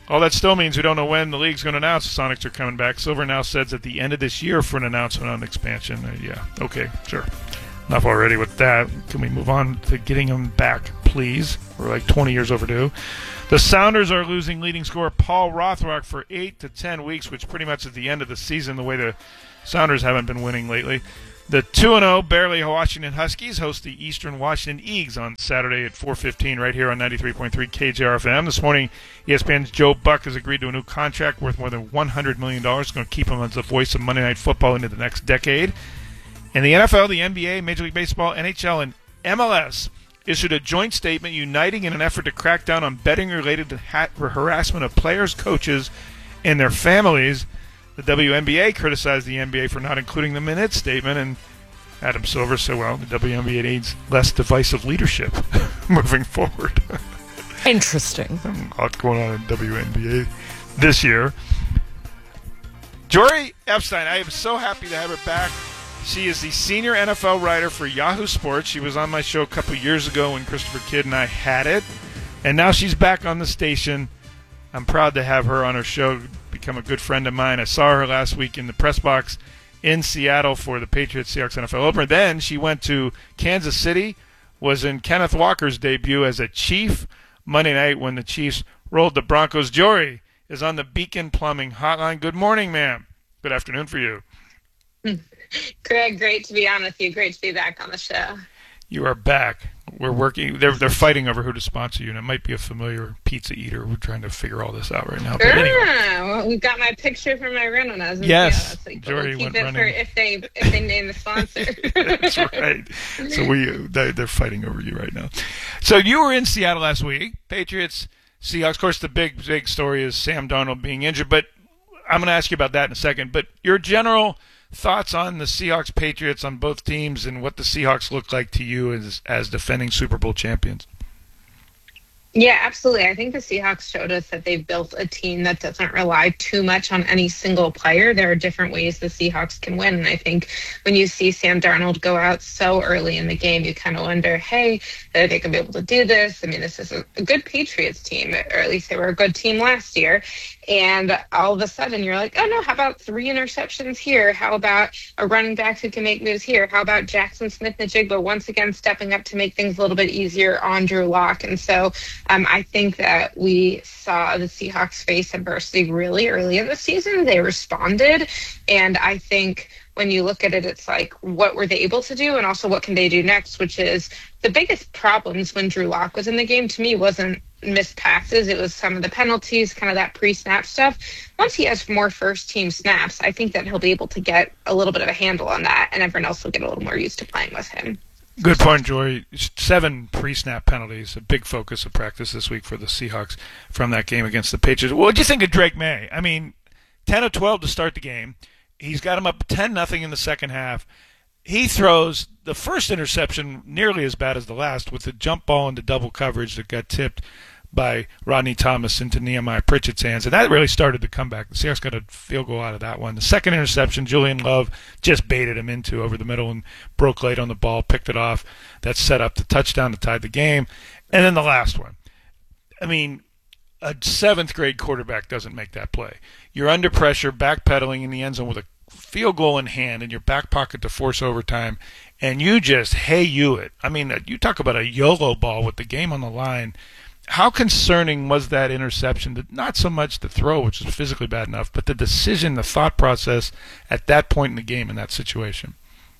All that still means we don't know when the league's going to announce the Sonics are coming back. Silver now says at the end of this year for an announcement on expansion. Yeah, okay, sure. Enough already with that. Can we move on to getting them back, please? We're like 20 years overdue. The Sounders are losing leading scorer Paul Rothrock for 8 to 10 weeks, which pretty much is the end of the season, the way the Sounders haven't been winning lately. The 2-0 barely Washington Huskies host the Eastern Washington Eagles on Saturday at 4:15 right here on 93.3 KJRFM. This morning, ESPN's Joe Buck has agreed to a new contract worth more than $100 million. It's going to keep him as the voice of Monday Night Football into the next decade. And the NFL, the NBA, Major League Baseball, NHL, and MLS issued a joint statement uniting in an effort to crack down on betting-related harassment of players, coaches, and their families. The WNBA criticized the NBA for not including them in its statement, and Adam Silver said, well, the WNBA needs less divisive leadership moving forward. Interesting. A lot going on in WNBA this year. Jory Epstein, I am so happy to have her back. She is the senior NFL writer for Yahoo Sports. She was on my show a couple years ago when Christopher Kidd and I had it, and now she's back on the station. I'm proud to have her on her show, become a good friend of mine. I saw her last week in the press box in Seattle for the Patriots-Seahawks NFL opener. Then she went to Kansas City, was in Kenneth Walker's debut as a Chief Monday night when the Chiefs rolled the Broncos. Jory is on the Beacon Plumbing Hotline. Good morning, ma'am. Good afternoon for you. Greg, great to be on with you. Great to be back on the show. You are back. We're working. They're fighting over who to sponsor you, and it might be a familiar pizza eater. We're trying to figure all this out right now. But anyway. Well, we've got my picture from my run when I was in yes, Seattle. Jory we'll went keep it running. for if they name the sponsor. That's right. So they're fighting over you right now. So you were in Seattle last week. Patriots, Seahawks. Of course, the big story is Sam Darnold being injured, but I'm going to ask you about that in a second. But your general thoughts on the Seahawks, Patriots, on both teams, and what the Seahawks look like to you as defending Super Bowl champions? Yeah, absolutely. I think the Seahawks showed us that they've built a team that doesn't rely too much on any single player. There are different ways the Seahawks can win. And I think when you see Sam Darnold go out so early in the game, you kind of wonder, hey, are they going to be able to do this? I mean, this is a good Patriots team, or at least they were a good team last year. And all of a sudden you're like, oh, no, how about 3 interceptions here? How about a running back who can make moves here? How about Jackson Smith-Njigba once again stepping up to make things a little bit easier on Drew Lock? And so I think that we saw the Seahawks face adversity really early in the season. They responded. And I think when you look at it, it's like, what were they able to do? And also, what can they do next? Which is the biggest problems when Drew Lock was in the game to me wasn't missed passes. It was some of the penalties, kind of that pre-snap stuff. Once he has more first-team snaps, I think that he'll be able to get a little bit of a handle on that, and everyone else will get a little more used to playing with him. Good point, Joy. 7 pre-snap penalties, a big focus of practice this week for the Seahawks from that game against the Patriots. What did you think of Drake May? I mean, 10 of 12 to start the game. He's got him up 10-0 in the second half. He throws the first interception nearly as bad as the last with the jump ball into double coverage that got tipped by Rodney Thomas into Nehemiah Pritchett's hands, and that really started the comeback. The Seahawks got a field goal out of that one. The second interception, Julian Love just baited him into over the middle and broke late on the ball, picked it off. That set up the touchdown to tie the game. And then the last one. I mean, a 7th-grade quarterback doesn't make that play. You're under pressure, backpedaling in the end zone with a field goal in hand in your back pocket to force overtime, and you just hey-you it. I mean, you talk about a YOLO ball with the game on the line. How concerning was that interception? Not so much the throw, which was physically bad enough, but the decision, the thought process at that point in the game in that situation.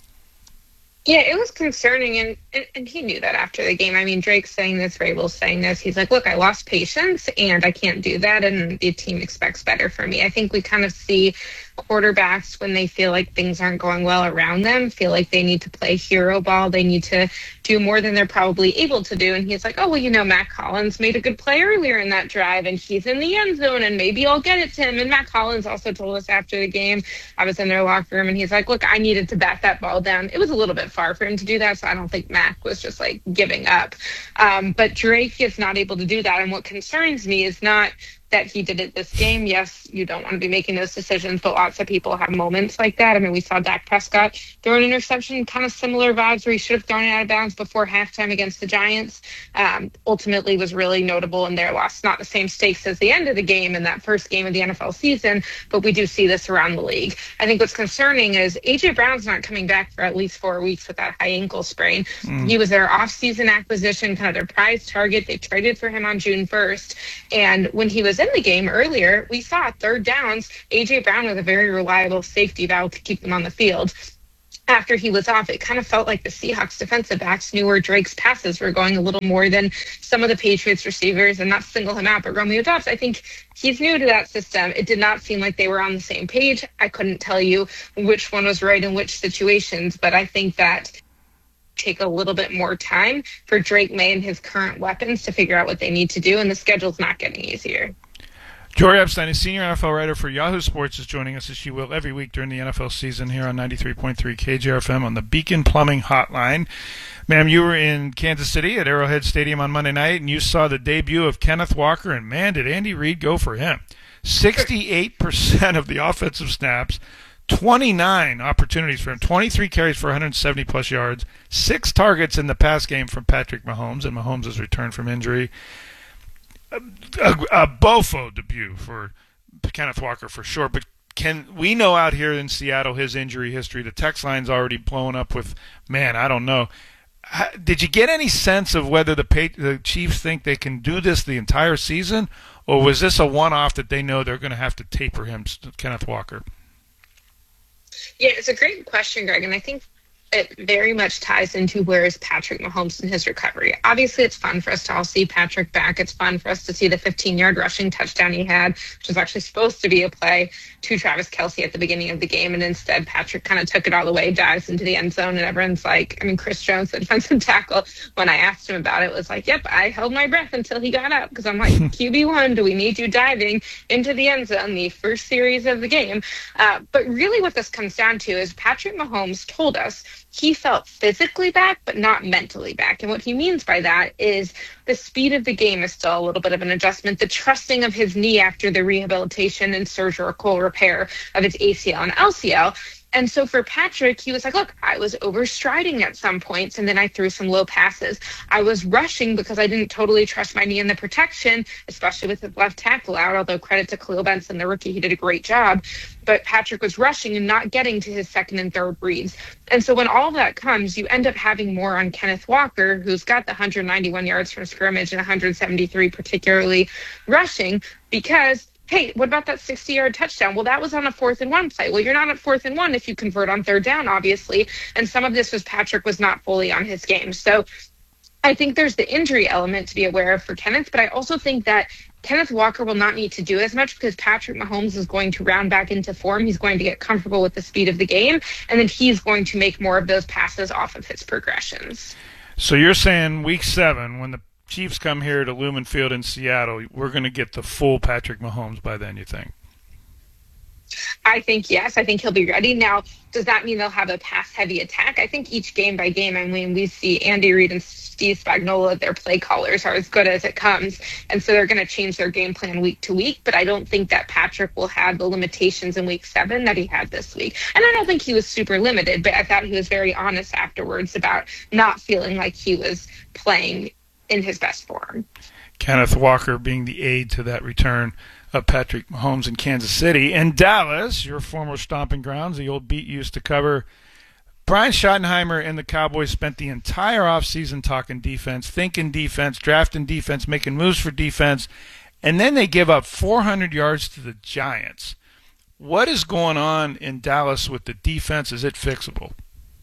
Yeah, it was concerning, and he knew that after the game. I mean, Drake's saying this, Vrabel's saying this. He's like, look, I lost patience, and I can't do that, and the team expects better from me. I think we kind of see quarterbacks, when they feel like things aren't going well around them, feel like they need to play hero ball. They need to do more than they're probably able to do. And he's like, oh, well, you know, Matt Collins made a good play earlier in that drive, and he's in the end zone, and maybe I'll get it to him. And Matt Collins also told us after the game, I was in their locker room, and he's like, look, I needed to bat that ball down. It was a little bit far for him to do that, so I don't think Mac was just like giving up. But Drake is not able to do that. And what concerns me is not that he did it this game. Yes, you don't want to be making those decisions, but lots of people have moments like that. I mean, we saw Dak Prescott throw an interception, kind of similar vibes where he should have thrown it out of bounds before halftime against the Giants. Ultimately was really notable in their loss. Not the same stakes as the end of the game in that first game of the NFL season, but we do see this around the league. I think what's concerning is A.J. Brown's not coming back for at least 4 weeks with that high ankle sprain. He was their off-season acquisition, kind of their prize target. They traded for him on June 1st. And when he was in the game earlier, we saw third downs, A.J. Brown was a very reliable safety valve to keep them on the field. After he was off, it kind of felt like the Seahawks defensive backs knew where Drake's passes were going a little more than some of the Patriots receivers, and not single him out, but Romeo Doubs, I think he's new to that system. It did not seem like they were on the same page. I couldn't tell you which one was right in which situations, but I think that take a little bit more time for Drake May and his current weapons to figure out what they need to do, and the schedule's not getting easier. Jory Epstein, a senior NFL writer for Yahoo Sports, is joining us as she will every week during the NFL season here on 93.3 KJRFM on the Beacon Plumbing Hotline. Ma'am, you were in Kansas City at Arrowhead Stadium on Monday night, and you saw the debut of Kenneth Walker, and man, did Andy Reid go for him. 68% of the offensive snaps, 29 opportunities for him, 23 carries for 170-plus yards, 6 targets in the pass game from Patrick Mahomes, and Mahomes' return from injury. A Bofo debut for Kenneth Walker for sure, but we know out here in Seattle his injury history. The text line's already blowing up with, man, I don't know. Did you get any sense of whether the Chiefs think they can do this the entire season, or was this a one-off that they know they're going to have to taper him, Kenneth Walker? Yeah, it's a great question, Greg, and I think it very much ties into where is Patrick Mahomes in his recovery. Obviously, it's fun for us to all see Patrick back. It's fun for us to see the 15-yard rushing touchdown he had, which was actually supposed to be a play to Travis Kelce at the beginning of the game, and instead Patrick kind of took it all the way, dives into the end zone, and everyone's like, I mean, Chris Jones, the defensive tackle, when I asked him about it, was like, yep, I held my breath until he got up, because I'm like, QB1, do we need you diving into the end zone, the first series of the game? But really what this comes down to is Patrick Mahomes told us he felt physically back, but not mentally back. And what he means by that is the speed of the game is still a little bit of an adjustment. The trusting of his knee after the rehabilitation and surgical repair of his ACL and LCL. And so for Patrick, he was like, look, I was overstriding at some points, and then I threw some low passes. I was rushing because I didn't totally trust my knee in the protection, especially with his left tackle out, although credit to Khalil Benson, the rookie, he did a great job. But Patrick was rushing and not getting to his second and third reads. And so when all of that comes, you end up having more on Kenneth Walker, who's got the 191 yards from scrimmage and 173 particularly rushing, because hey, what about that 60-yard touchdown? Well, that was on a 4th and 1 play. Well, you're not at 4th and 1 if you convert on 3rd down, obviously. And some of this was Patrick was not fully on his game. So I think there's the injury element to be aware of for Kenneth, but I also think that Kenneth Walker will not need to do as much because Patrick Mahomes is going to round back into form. He's going to get comfortable with the speed of the game, and then he's going to make more of those passes off of his progressions. So you're saying week 7, when the Chiefs come here to Lumen Field in Seattle, we're going to get the full Patrick Mahomes by then, you think? I think yes. I think he'll be ready. Now, does that mean they'll have a pass-heavy attack? I think each game by game, I mean, we see Andy Reid and Steve Spagnuolo, their play callers are as good as it comes, and so they're going to change their game plan week to week, but I don't think that Patrick will have the limitations in week 7 that he had this week. And I don't think he was super limited, but I thought he was very honest afterwards about not feeling like he was playing in his best form. Kenneth Walker being the aide to that return of Patrick Mahomes in Kansas City. In Dallas, your former stomping grounds, the old beat used to cover, Brian Schottenheimer and the Cowboys spent the entire offseason talking defense, thinking defense, drafting defense, making moves for defense, and then they give up 400 yards to the Giants. What is going on in Dallas with the defense? Is it fixable?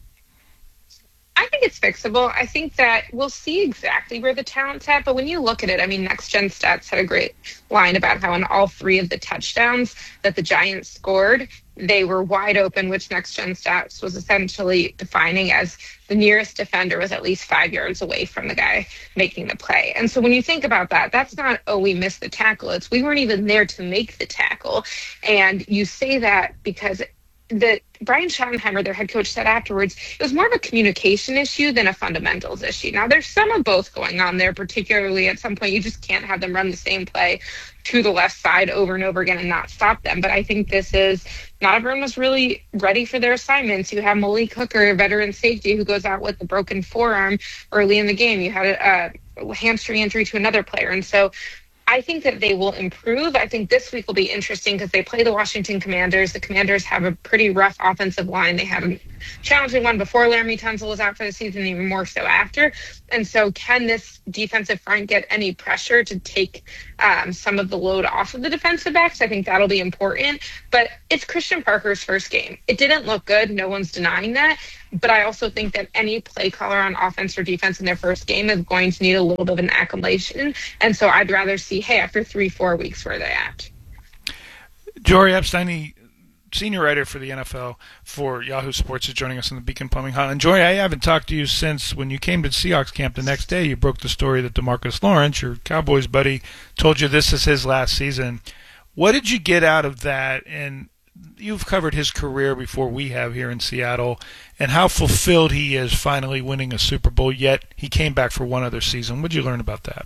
I think it's fixable. I think that we'll see exactly where the talent's at, but when you look at it, I mean, Next Gen Stats had a great line about how in all 3 of the touchdowns that the Giants scored, they were wide open, which Next Gen Stats was essentially defining as the nearest defender was at least 5 yards away from the guy making the play. And so when you think about that, that's not, oh, we missed the tackle. It's we weren't even there to make the tackle. And you say that because Brian Schottenheimer, their head coach, said afterwards it was more of a communication issue than a fundamentals issue. Now, there's some of both going on there, particularly at some point you just can't have them run the same play to the left side over and over again and not stop them. But I think this is not everyone was really ready for their assignments. You have Malik Hooker, a veteran safety, who goes out with a broken forearm early in the game. You had a hamstring injury to another player. And so I think that they will improve. I think this week will be interesting because they play the Washington Commanders. The Commanders have a pretty rough offensive line. They had a challenging one before Laramie Tunsil was out for the season, even more so after. And so can this defensive front get any pressure to take some of the load off of the defensive backs? I think that'll be important. But it's Christian Parker's first game. It didn't look good. No one's denying that. But I also think that any play caller on offense or defense in their first game is going to need a little bit of an acclimation. And so I'd rather see, hey, after 3-4 weeks, where are they at? Jory Epstein, senior writer for the NFL for Yahoo Sports, is joining us on the Beacon Plumbing Hotline. And Jory, I haven't talked to you since when you came to Seahawks camp the next day. You broke the story that DeMarcus Lawrence, your Cowboys buddy, told you this is his last season. What did you get out of that? And you've covered his career before we have here in Seattle, and how fulfilled he is finally winning a Super Bowl, yet he came back for one other season. What did you learn about that?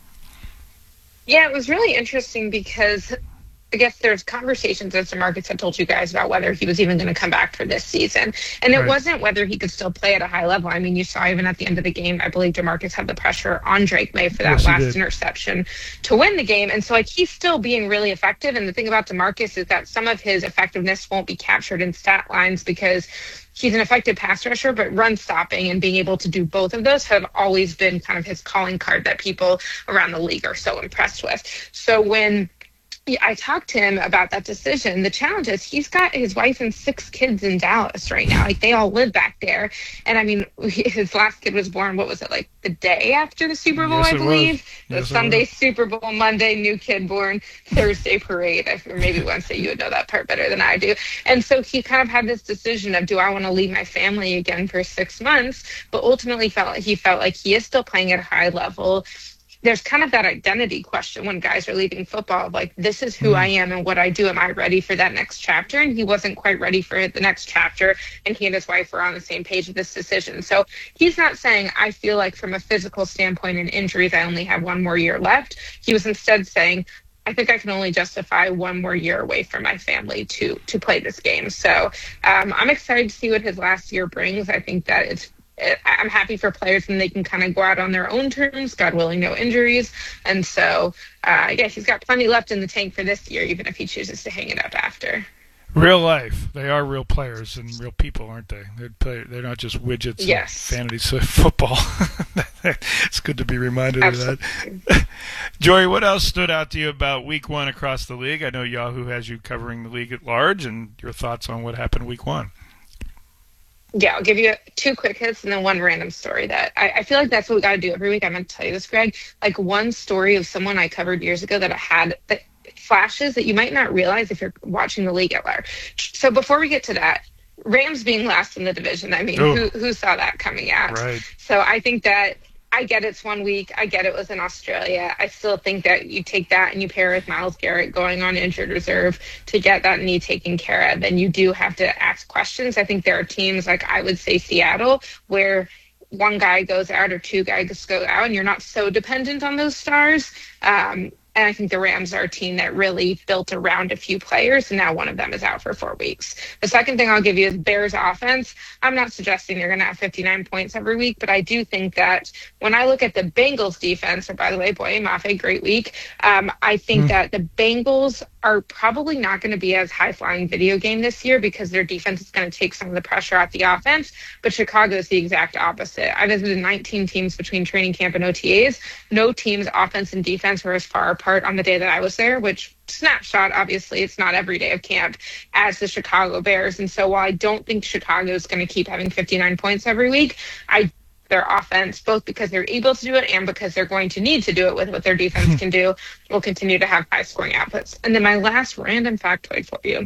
Yeah, it was really interesting because I guess there's conversations, as DeMarcus had told you guys, about whether he was even going to come back for this season. And it wasn't whether he could still play at a high level. I mean, you saw even at the end of the game, I believe DeMarcus had the pressure on Drake May for that last interception to win the game. And so, like, he's still being really effective. And the thing about DeMarcus is that some of his effectiveness won't be captured in stat lines because he's an effective pass rusher, but run stopping and being able to do both of those have always been kind of his calling card that people around the league are so impressed with. So when I talked to him about that decision, the challenge is he's got his wife and 6 kids in Dallas right now. Like, they all live back there. And I mean, his last kid was born, what was it, like the day after the Super Bowl, I believe? The Sunday Super Bowl, Monday, new kid born, Thursday parade. Or maybe Wednesday, you would know that part better than I do. And so he kind of had this decision of, do I want to leave my family again for 6 months? But ultimately he felt like he is still playing at a high level. There's kind of that identity question when guys are leaving football, like, this is who I am and what I do. Am I ready for that next chapter? And he wasn't quite ready for the next chapter. And he and his wife were on the same page with this decision. So he's not saying, I feel like from a physical standpoint and injuries, I only have 1 more year left. He was instead saying, I think I can only justify 1 more year away from my family to play this game. So I'm excited to see what his last year brings. I think that I'm happy for players and they can kind of go out on their own terms, God willing, no injuries. And so, he's got plenty left in the tank for this year, even if he chooses to hang it up after. Real life. They are real players and real people, aren't they? They're not just widgets of fantasy football. It's good to be reminded of that. Jory, what else stood out to you about Week 1 across the league? I know Yahoo has you covering the league at large, and your thoughts on what happened Week 1. Yeah, I'll give you 2 quick hits and then 1 random story that I feel like that's what we got to do every week. I meant to tell you this, Greg. Like, 1 story of someone I covered years ago that I had that flashes that you might not realize if you're watching the league at large. So before we get to that, Rams being last in the division, I mean, who saw that coming out? Right. So I think that I get it's 1 week. I get it was in Australia. I still think that you take that and you pair with Myles Garrett going on injured reserve to get that knee taken care of, then you do have to ask questions. I think there are teams like, I would say, Seattle, where 1 guy goes out or 2 guys go out and you're not so dependent on those stars. And I think the Rams are a team that really built around a few players, and now one of them is out for 4 weeks. The second thing I'll give you is Bears offense. I'm not suggesting they're going to have 59 points every week, but I do think that when I look at the Bengals defense, or by the way, Boye Mafe, great week, I think that the Bengals are probably not going to be as high-flying video game this year because their defense is going to take some of the pressure out the offense, but Chicago is the exact opposite. I visited 19 teams between training camp and OTAs. No team's offense and defense were as far apart on the day that I was there, which snapshot, obviously, it's not every day of camp, as the Chicago Bears. And so while I don't think Chicago is going to keep having 59 points every week, their offense, both because they're able to do it and because they're going to need to do it with what their defense can do, will continue to have high-scoring outputs. And then my last random factoid for you.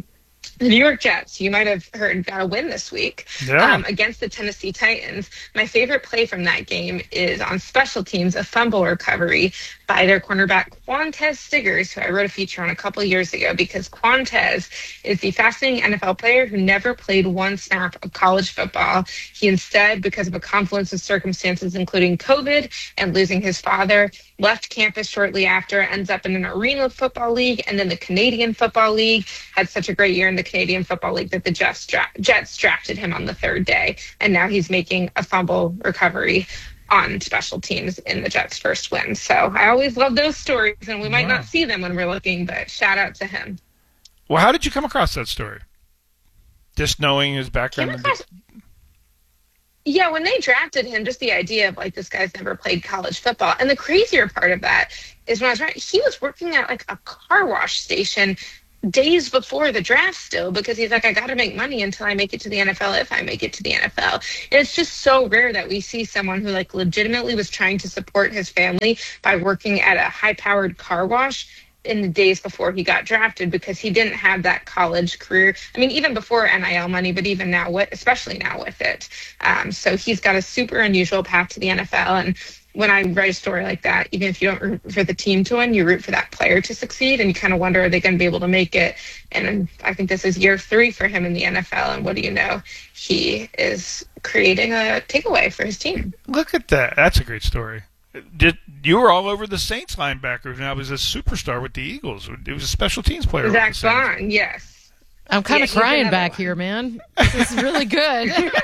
The New York Jets, you might have heard, got a win this week against the Tennessee Titans. My favorite play from that game is on special teams, a fumble recovery by their cornerback, Quantez Stiggers, who I wrote a feature on a couple years ago, because Quantez is the fascinating NFL player who never played one snap of college football. He instead, because of a confluence of circumstances, including COVID and losing his father, left campus shortly after, ends up in an Arena Football League and then the Canadian Football League. Had such a great year in the Canadian Football League that the Jets drafted him on the third day, and now he's making a fumble recovery on special teams in the Jets' first win. So I always love those stories, and we might not see them when we're looking, but shout out to him. Well, how did you come across that story? Just knowing his background? Yeah, when they drafted him, just the idea of, like, this guy's never played college football. And the crazier part of that is when I was right, he was working at, like, a car wash station days before the draft still, because he's like, I got to make money until I make it to the NFL, if I make it to the NFL. And it's just so rare that we see someone who, like, legitimately was trying to support his family by working at a high-powered car wash in the days before he got drafted, because he didn't have that college career. I mean, even before NIL money, but even now, especially now with it. So he's got a super unusual path to the NFL. And when I write a story like that, even if you don't root for the team to win, you root for that player to succeed, and you kind of wonder, are they going to be able to make it? And I think this is year 3 for him in the NFL, and what do you know? He is creating a takeaway for his team. Look at that. That's a great story. You were all over the Saints linebacker, now he's a superstar with the Eagles. He was a special teams player. Zach Bond, yes. I'm kind of crying back here, man. This is really good.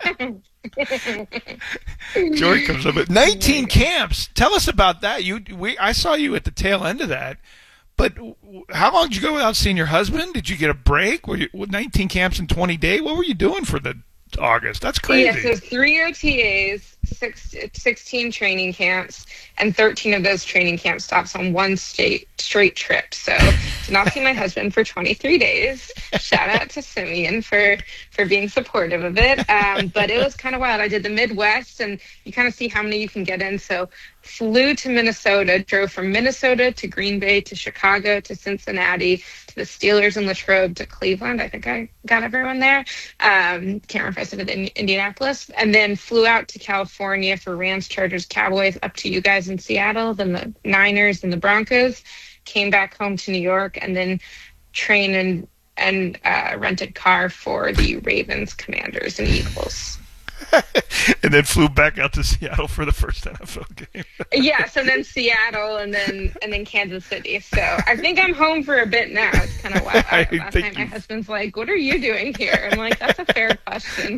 Jory comes up with 19 camps. Tell us about that. I saw you at the tail end of that. But how long did you go without seeing your husband? Did you get a break? Were you 19 camps in 20 days? What were you doing for the August? That's crazy. Yeah, so 3 OTAs, 16 training camps, and 13 of those training camp stops on one straight trip. So to not see my husband for 23 days. Shout out to Simeon for being supportive of it. But it was kind of wild. I did the Midwest, and you kind of see how many you can get in. So flew to Minnesota, drove from Minnesota to Green Bay to Chicago to Cincinnati to the Steelers and Latrobe to Cleveland. I think I got everyone there. Can't remember if I said it in Indianapolis. And then flew out to California for Rams, Chargers, Cowboys, up to you guys in Seattle, then the Niners and the Broncos. Came back home to New York, and then trained and rented car for the Ravens, Commanders, and Eagles. And then flew back out to Seattle for the first NFL game. Yeah, so then Seattle and then Kansas City. So I think I'm home for a bit now. It's kind of wild. Last night my husband's like, "What are you doing here?" I'm like, "That's a fair question."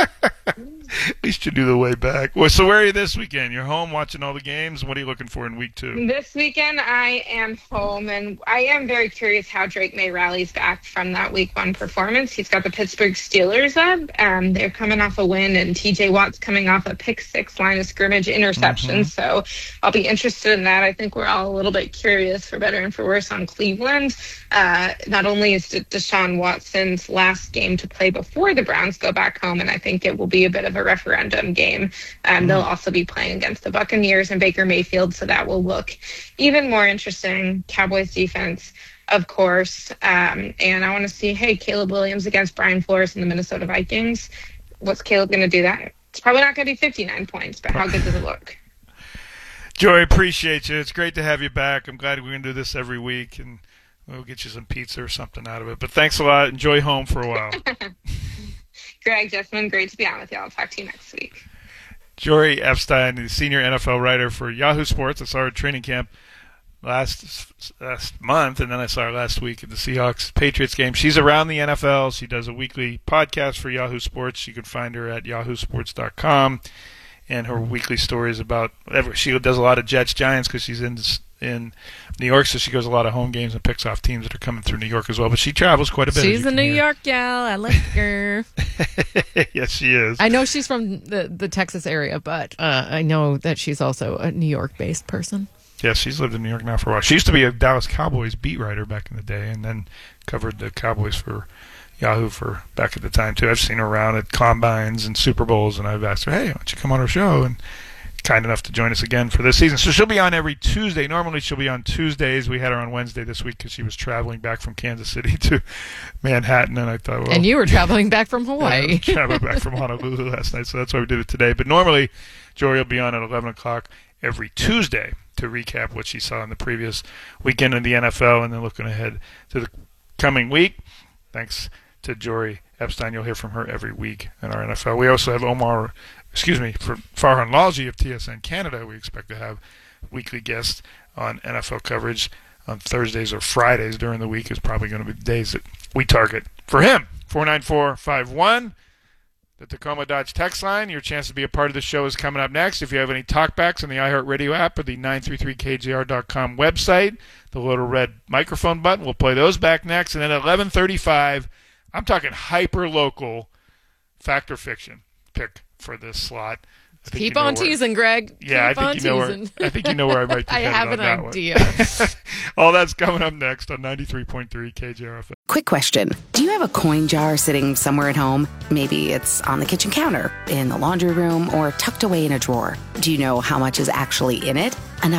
At least you do the way back. Well, so where are you this weekend? You're home watching all the games. What are you looking for in week 2? This weekend I am home, and I am very curious how Drake May rallies back from that week 1 performance. He's got the Pittsburgh Steelers up. They're coming off a win, and TJ Watt's coming off a pick-6 line of scrimmage interception. So I'll be interested in that. I think we're all a little bit curious, for better and for worse, on Cleveland. Not only is Deshaun Watson's last game to play before the Browns go back home, and I think it will be a bit of a referendum game. They'll also be playing against the Buccaneers and Baker Mayfield, so that will look even more interesting. Cowboys defense, of course. And I want to see, hey, Caleb Williams against Brian Flores and the Minnesota Vikings. What's Caleb going to do that? It's probably not going to be 59 points, but how good does it look? Joy, appreciate you. It's great to have you back. I'm glad we're going to do this every week, and we'll get you some pizza or something out of it. But thanks a lot. Enjoy home for a while. Greg, Jessamine, great to be on with you. I'll talk to you next week. Jory Epstein, the senior NFL writer for Yahoo Sports. I saw her at training camp last month, and then I saw her last week at the Seahawks-Patriots game. She's around the NFL. She does a weekly podcast for Yahoo Sports. You can find her at yahoosports.com, and her weekly stories about – she does a lot of Jets-Giants because she's in New York, so she goes a lot of home games and picks off teams that are coming through New York as well. But she travels quite a bit. She's a New York gal. I like her. Yes, she is. I know she's from the Texas area, but I know that she's also a New York-based person. Yes, she's lived in New York now for a while. She used to be a Dallas Cowboys beat writer back in the day, and then covered the Cowboys for Yahoo for back at the time, too. I've seen her around at combines and Super Bowls, and I've asked her, hey, why don't you come on our show and kind enough to join us again for this season. So she'll be on every Tuesday. Normally she'll be on Tuesdays. We had her on Wednesday this week because she was traveling back from Kansas City to Manhattan, and I thought, well... And you were traveling back from Hawaii. I was traveling back from Honolulu last night, so that's why we did it today. But normally, Jory will be on at 11 o'clock every Tuesday to recap what she saw in the previous weekend in the NFL and then looking ahead to the coming week. Thanks to Jory Epstein. You'll hear from her every week in our NFL. We also have for Farhan Lalji of TSN Canada. We expect to have weekly guests on NFL coverage on Thursdays or Fridays during the week is probably going to be the days that we target for him. 49451, the Tacoma Dodge text line. Your chance to be a part of the show is coming up next. If you have any talkbacks on the iHeartRadio app or the 933kjr.com website, the little red microphone button, we'll play those back next. And then at 11:35, I'm talking hyper-local fact or fiction pick for this slot. Keep on teasing, Greg. Yeah, I think you know where I might be I headed have on an that idea. one. All that's coming up next on 93.3 KJRFM. Quick question. Do you have a coin jar sitting somewhere at home? Maybe it's on the kitchen counter, in the laundry room, or tucked away in a drawer. Do you know how much is actually in it? Enough